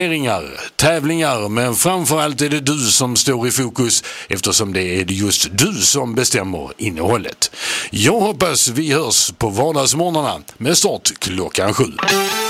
tävlingar, men framförallt är det du som står i fokus eftersom det är just du som bestämmer innehållet. Jag hoppas vi hörs på vardagsmorgnarna med start klockan 7.